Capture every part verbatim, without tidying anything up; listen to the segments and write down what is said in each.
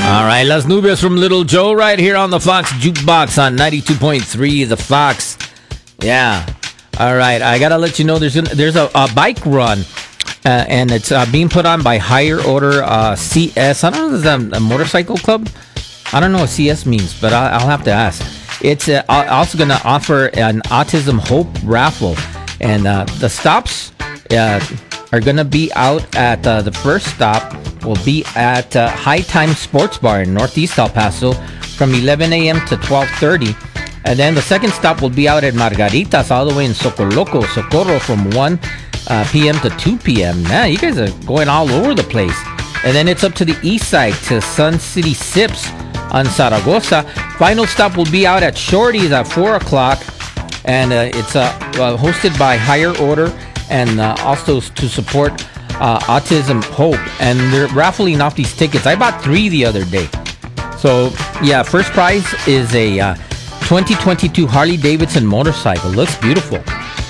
All right, Las Nubes from Little Joe right here on the Fox Jukebox on ninety-two point three, the Fox. Yeah. All right, I got to let you know there's, an, there's a, a bike run, uh, and it's uh, being put on by Higher Order uh, C S. I don't know if it's a, a motorcycle club. I don't know what C S means, but I'll, I'll have to ask. It's uh, also going to offer an Autism Hope raffle, and uh, the stops uh, are going to be out at uh, the first stop will be at uh, High Time Sports Bar in Northeast El Paso from eleven a.m. to twelve thirty. And then the second stop will be out at Margaritas all the way in Socoloco, Socorro from one p.m. to two p.m. Man, you guys are going all over the place. And then it's up to the east side to Sun City Sips on Zaragoza. Final stop will be out at Shorty's at four o'clock. And uh, it's uh, uh, hosted by Higher Order and uh, also to support Uh, Autism Hope, and they're raffling off these tickets. I bought three the other day. So yeah, first prize is a uh, twenty twenty-two Harley Davidson motorcycle. Looks beautiful.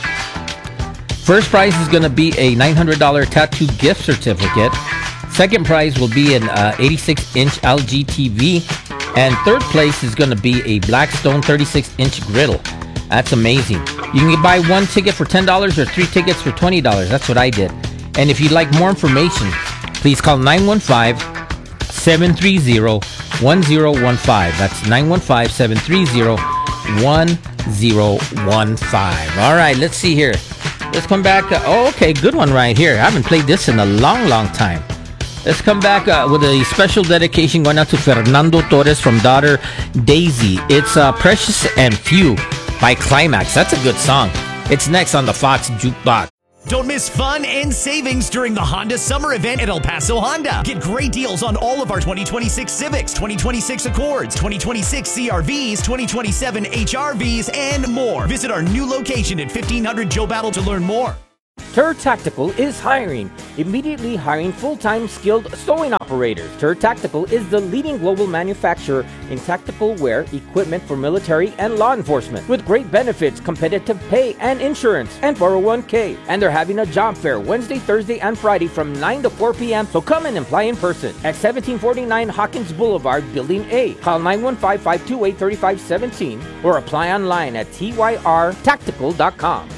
First prize is going to be a nine hundred dollars tattoo gift certificate. Second prize will be an uh, eighty-six inch L G T V, and third place is going to be a Blackstone thirty-six inch griddle. That's amazing. You can buy one ticket for ten dollars or three tickets for twenty dollars. That's what I did. And if you'd like more information, please call nine one five, seven three zero, one zero one five. That's nine one five, seven three zero, one zero one five. All right, let's see here. Let's come back. Uh, oh, okay, good one right here. I haven't played this in a long, long time. Let's come back uh, with a special dedication going out to Fernando Torres from daughter Daisy. It's uh, Precious and Few by Climax. That's a good song. It's next on the Fox Jukebox. Don't miss fun and savings during the Honda Summer Event at El Paso Honda. Get great deals on all of our twenty twenty-six Civics, twenty twenty-six Accords, twenty twenty-six C R Vs, twenty twenty-seven H R Vs, and more. Visit our new location at fifteen hundred Joe Battle to learn more. Tur Tactical is hiring. Immediately hiring full-time skilled sewing operators. Tur Tactical is the leading global manufacturer in tactical wear equipment for military and law enforcement, with great benefits, competitive pay and insurance, and four oh one k. And they're having a job fair Wednesday, Thursday, and Friday from nine to four p.m. So come and apply in person at seventeen forty-nine Hawkins Boulevard, Building A. Call nine one five, five two eight, three five one seven or apply online at T Y R tactical dot com.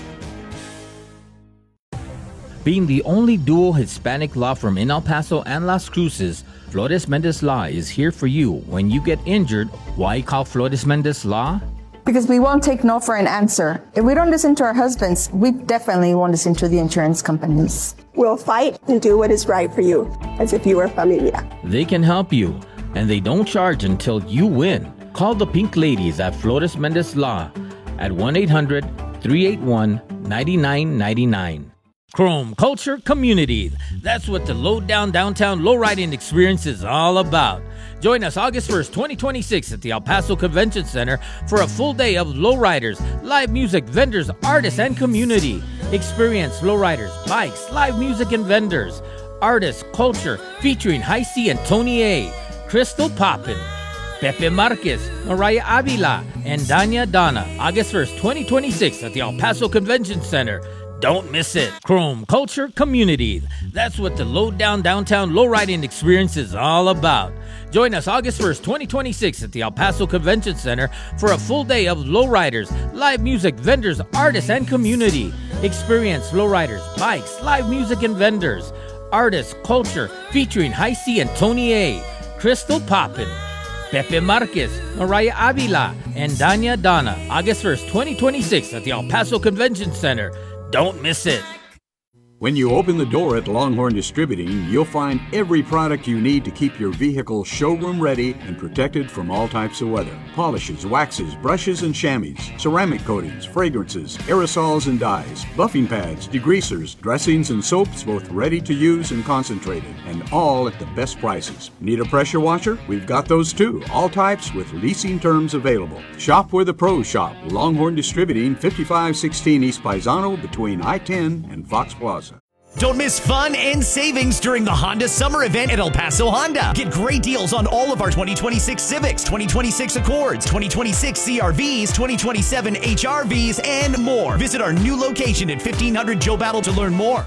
Being the only dual Hispanic law firm in El Paso and Las Cruces, Flores Mendez Law is here for you. When you get injured, why call Flores Mendez Law? Because we won't take no for an answer. If we don't listen to our husbands, we definitely won't listen to the insurance companies. We'll fight and do what is right for you, as if you were familia. They can help you, and they don't charge until you win. Call the Pink Ladies at Flores Mendez Law at one eight hundred, three eight one, nine nine nine nine. Chrome Culture Community. That's what the Low Down Downtown Lowriding Experience is all about. Join us August first, twenty twenty-six at the El Paso Convention Center for a full day of lowriders, live music, vendors, artists, and community. Experience lowriders, bikes, live music, and vendors. Artists, culture, featuring High C and Tony A, Crystal Poppin, Pepe Marquez, Mariah Avila, and Danya Donna. August first, twenty twenty-six at the El Paso Convention Center. Don't miss it. Chrome Culture Community. That's what the Low Down Downtown Lowriding Experience is all about. Join us August first, twenty twenty-six at the El Paso Convention Center for a full day of lowriders, live music, vendors, artists, and community. Experience lowriders, bikes, live music, and vendors. Artists, culture, featuring High C and Tony A, Crystal Poppin, Pepe Marquez, Mariah Avila, and Danya Donna. August first, twenty twenty-six at the El Paso Convention Center. Don't miss it. When you open the door at Longhorn Distributing, you'll find every product you need to keep your vehicle showroom ready and protected from all types of weather. Polishes, waxes, brushes and chamois, ceramic coatings, fragrances, aerosols and dyes, buffing pads, degreasers, dressings and soaps, both ready to use and concentrated, and all at the best prices. Need a pressure washer? We've got those too, all types with leasing terms available. Shop where the pros shop. Longhorn Distributing, fifty-five sixteen East Paisano between I ten and Fox Plaza. Don't miss fun and savings during the Honda Summer Event at El Paso Honda. Get great deals on all of our twenty twenty-six Civics, twenty twenty-six Accords, twenty twenty-six C R Vs, twenty twenty-seven H R Vs, and more. Visit our new location at fifteen hundred Joe Battle to learn more.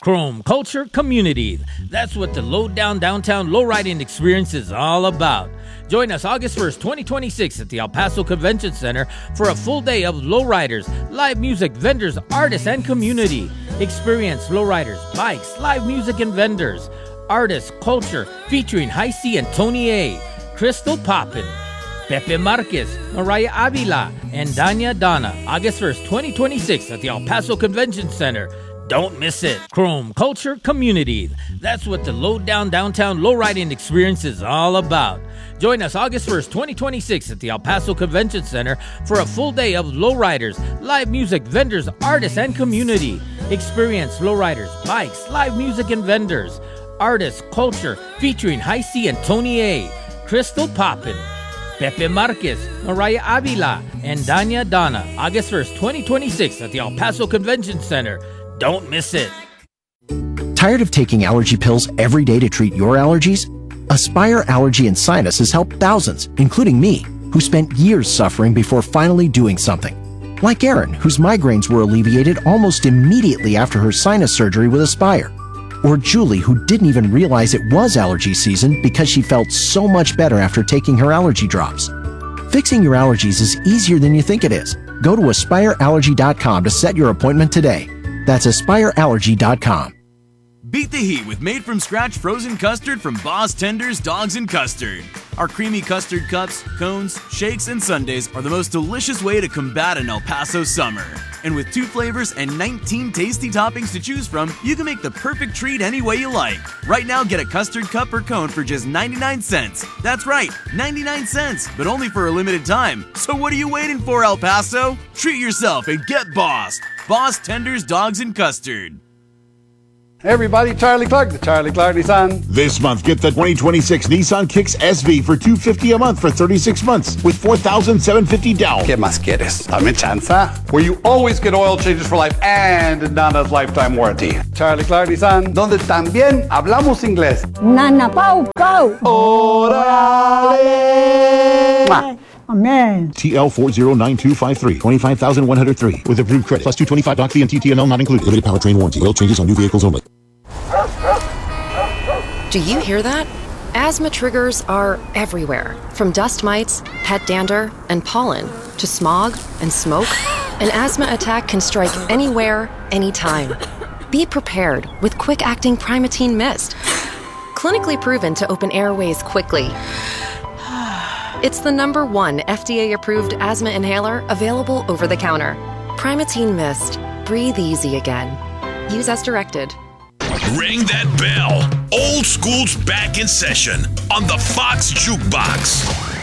Chrome Culture Community. That's what the Lowdown Downtown Lowriding Experience is all about. Join us August first, twenty twenty-six at the El Paso Convention Center for a full day of lowriders, live music, vendors, artists, and community. Experience lowriders, bikes, live music, and vendors. Artists, culture, featuring High C and Tony A, Crystal Poppin, Pepe Marquez, Mariah Avila, and Danya Donna. August first, twenty twenty-six at the El Paso Convention Center. Don't miss it. Chrome Culture Community. That's what the Lowdown Downtown Lowriding Experience is all about. Join us August first, twenty twenty-six at the El Paso Convention Center for a full day of lowriders, live music, vendors, artists, and community. Experience lowriders, bikes, live music, and vendors. Artists, culture, featuring High C and Tony A, Crystal Poppin, Pepe Marquez, Mariah Avila, and Danya Donna. August first, twenty twenty-six at the El Paso Convention Center. Don't miss it. Tired of taking allergy pills every day to treat your allergies? Aspire Allergy and Sinus has helped thousands, including me, who spent years suffering before finally doing something. Like Erin, whose migraines were alleviated almost immediately after her sinus surgery with Aspire. Or Julie, who didn't even realize it was allergy season because she felt so much better after taking her allergy drops. Fixing your allergies is easier than you think it is. Go to aspire allergy dot com to set your appointment today. That's aspire allergy dot com. Beat the heat with made-from-scratch frozen custard from Boss Tenders Dogs and Custard. Our creamy custard cups, cones, shakes, and sundaes are the most delicious way to combat an El Paso summer. And with two flavors and nineteen tasty toppings to choose from, you can make the perfect treat any way you like. Right now, get a custard cup or cone for just ninety-nine cents. That's right, ninety-nine cents, but only for a limited time. So what are you waiting for, El Paso? Treat yourself and get bossed. Boss Tenders Dogs and Custard. Hey everybody, Charlie Clark, the Charlie Clark Nissan. This month, get the twenty twenty-six Nissan Kicks S V for two hundred fifty dollars a month for thirty-six months with four thousand seven hundred fifty dollars down. ¿Qué más quieres? Dame chanza. Where you always get oil changes for life and Nana's lifetime warranty. Charlie Clark Nissan, donde también hablamos inglés. Nana Pau Pau. Órale. Amen. T L four zero nine two five three, twenty-five thousand one hundred three with approved credit. Plus two twenty-five doc fee and T T N L not included. Limited powertrain warranty. Oil changes on new vehicles only. Do you hear that? Asthma triggers are everywhere. From dust mites, pet dander, and pollen, to smog and smoke, an asthma attack can strike anywhere, anytime. Be prepared with quick-acting Primatene Mist. Clinically proven to open airways quickly. It's the number one F D A-approved asthma inhaler available over the counter. Primatene Mist. Breathe easy again. Use as directed. Ring that bell. Old School's back in session on the Fox Jukebox.